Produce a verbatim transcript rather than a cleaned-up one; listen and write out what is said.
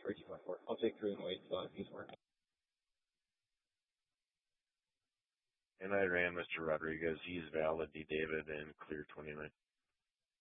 three two one four. I'll take three and wait uh, piece more. And I ran Mister Rodriguez. He's valid, D. David, and clear twenty-nine.